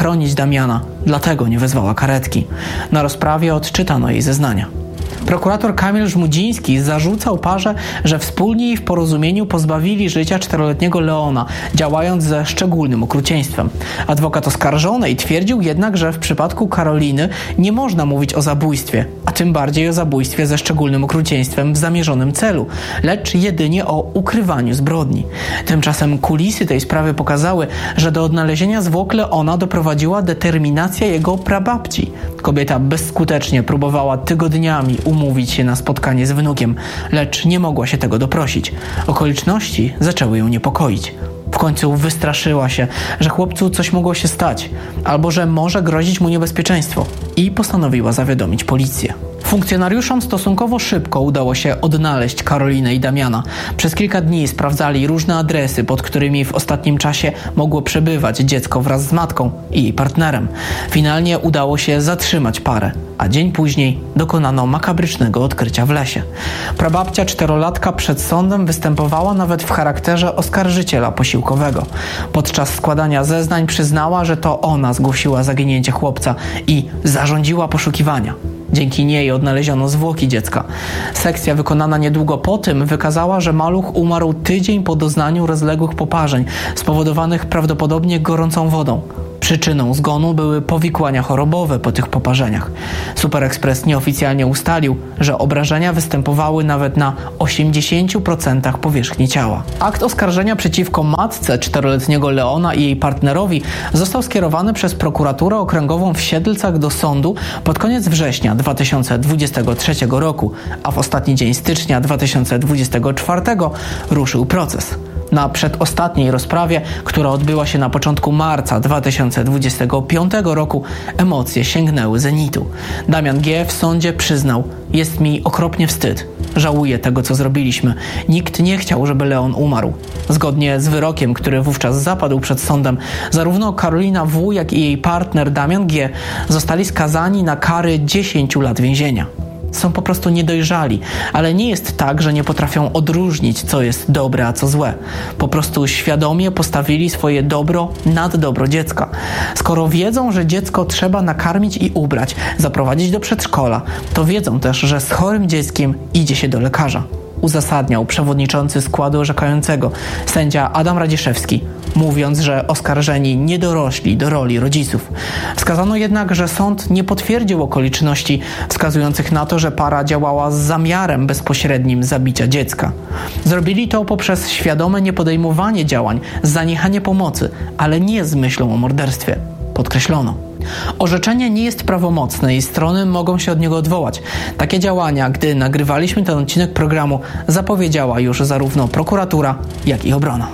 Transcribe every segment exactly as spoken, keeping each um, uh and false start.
chronić Damiana, dlatego nie wezwała karetki. Na rozprawie odczytano jej zeznania. Prokurator Kamil Żmudziński zarzucał parze, że wspólnie i w porozumieniu pozbawili życia czteroletniego Leona, działając ze szczególnym okrucieństwem. Adwokat oskarżonej twierdził jednak, że w przypadku Karoliny nie można mówić o zabójstwie, a tym bardziej o zabójstwie ze szczególnym okrucieństwem w zamierzonym celu, lecz jedynie o ukrywaniu zbrodni. Tymczasem kulisy tej sprawy pokazały, że do odnalezienia zwłok Leona doprowadziła determinacja jego prababci. Kobieta bezskutecznie próbowała tygodniami umówić się na spotkanie z wnukiem, lecz nie mogła się tego doprosić. Okoliczności zaczęły ją niepokoić. W końcu wystraszyła się, że chłopcu coś mogło się stać, albo że może grozić mu niebezpieczeństwo i postanowiła zawiadomić policję. Funkcjonariuszom stosunkowo szybko udało się odnaleźć Karolinę i Damiana. Przez kilka dni sprawdzali różne adresy, pod którymi w ostatnim czasie mogło przebywać dziecko wraz z matką i jej partnerem. Finalnie udało się zatrzymać parę, a dzień później dokonano makabrycznego odkrycia w lesie. Prababcia czterolatka przed sądem występowała nawet w charakterze oskarżyciela posiłkowego. Podczas składania zeznań przyznała, że to ona zgłosiła zaginięcie chłopca i zarządziła poszukiwania. Dzięki niej odnaleziono zwłoki dziecka. Sekcja wykonana niedługo po tym wykazała, że maluch umarł tydzień po doznaniu rozległych poparzeń, spowodowanych prawdopodobnie gorącą wodą. Przyczyną zgonu były powikłania chorobowe po tych poparzeniach. Super Express nieoficjalnie ustalił, że obrażenia występowały nawet na osiemdziesięciu procentach powierzchni ciała. Akt oskarżenia przeciwko matce czteroletniego Leona i jej partnerowi został skierowany przez prokuraturę okręgową w Siedlcach do sądu pod koniec września dwa tysiące dwudziestego trzeciego roku, a w ostatni dzień stycznia dwa tysiące dwudziestego czwartego ruszył proces. Na przedostatniej rozprawie, która odbyła się na początku marca dwa tysiące dwudziestego piątego roku, emocje sięgnęły zenitu. Damian G. w sądzie przyznał: jest mi okropnie wstyd. Żałuję tego, co zrobiliśmy. Nikt nie chciał, żeby Leon umarł. Zgodnie z wyrokiem, który wówczas zapadł przed sądem, zarówno Karolina W., jak i jej partner Damian G. zostali skazani na kary dziesięciu lat więzienia. Są po prostu niedojrzali, ale nie jest tak, że nie potrafią odróżnić, co jest dobre, a co złe. Po prostu świadomie postawili swoje dobro nad dobro dziecka. Skoro wiedzą, że dziecko trzeba nakarmić i ubrać, zaprowadzić do przedszkola, to wiedzą też, że z chorym dzieckiem idzie się do lekarza. Uzasadniał przewodniczący składu orzekającego, sędzia Adam Radziszewski, mówiąc, że oskarżeni nie dorośli do roli rodziców. Wskazano jednak, że sąd nie potwierdził okoliczności wskazujących na to, że para działała z zamiarem bezpośrednim zabicia dziecka. Zrobili to poprzez świadome niepodejmowanie działań, zaniechanie pomocy, ale nie z myślą o morderstwie. Podkreślono. Orzeczenie nie jest prawomocne i strony mogą się od niego odwołać. Takie działania, gdy nagrywaliśmy ten odcinek programu, zapowiedziała już zarówno prokuratura, jak i obrona.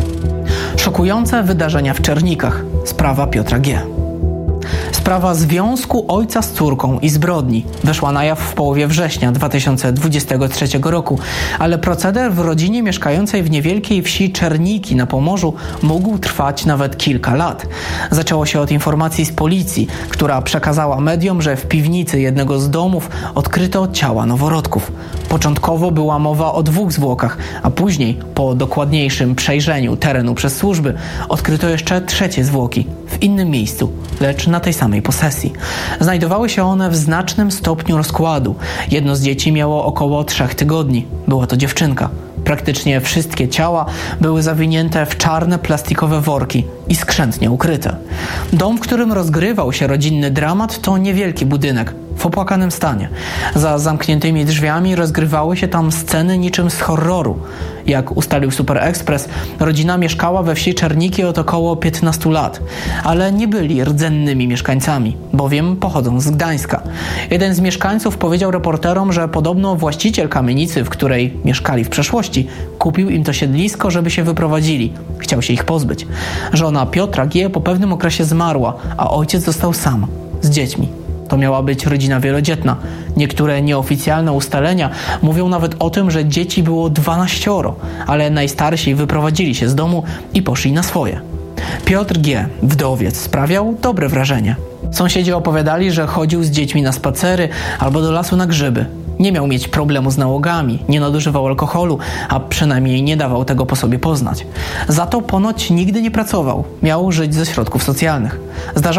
Szokujące wydarzenia w Czernikach. Sprawa Piotra G. Sprawa związku ojca z córką i zbrodni weszła na jaw w połowie września dwa tysiące dwudziestego trzeciego roku, ale proceder w rodzinie mieszkającej w niewielkiej wsi Czerniki na Pomorzu mógł trwać nawet kilka lat. Zaczęło się od informacji z policji, która przekazała mediom, że w piwnicy jednego z domów odkryto ciała noworodków. Początkowo była mowa o dwóch zwłokach, a później, po dokładniejszym przejrzeniu terenu przez służby, odkryto jeszcze trzecie zwłoki w innym miejscu, lecz na tej samej posesji. Znajdowały się one w znacznym stopniu rozkładu. Jedno z dzieci miało około trzech tygodni. Była to dziewczynka. Praktycznie wszystkie ciała były zawinięte w czarne plastikowe worki i skrzętnie ukryte. Dom, w którym rozgrywał się rodzinny dramat, to niewielki budynek w opłakanym stanie. Za zamkniętymi drzwiami rozgrywały się tam sceny niczym z horroru. Jak ustalił Super Express, rodzina mieszkała we wsi Czerniki od około piętnastu lat, ale nie byli rdzennymi mieszkańcami, bowiem pochodzą z Gdańska. Jeden z mieszkańców powiedział reporterom, że podobno właściciel kamienicy, w której mieszkali w przeszłości, kupił im to siedlisko, żeby się wyprowadzili. Chciał się ich pozbyć. Żona Piotra G. po pewnym okresie zmarła, a ojciec został sam, z dziećmi. To miała być rodzina wielodzietna. Niektóre nieoficjalne ustalenia mówią nawet o tym, że dzieci było dwanaścioro, ale najstarsi wyprowadzili się z domu i poszli na swoje. Piotr G., wdowiec, sprawiał dobre wrażenie. Sąsiedzi opowiadali, że chodził z dziećmi na spacery albo do lasu na grzyby. Nie miał mieć problemu z nałogami, nie nadużywał alkoholu, a przynajmniej nie dawał tego po sobie poznać. Za to ponoć nigdy nie pracował. Miał żyć ze środków socjalnych. Zdarzało